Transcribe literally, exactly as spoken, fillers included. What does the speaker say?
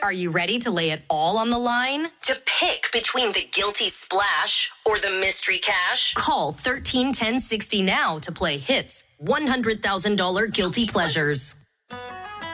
Are you ready to lay it all on the line? To pick between the guilty splash or the mystery cash? Call thirteen ten sixty now to play Hits one hundred thousand dollars Guilty Pleasures.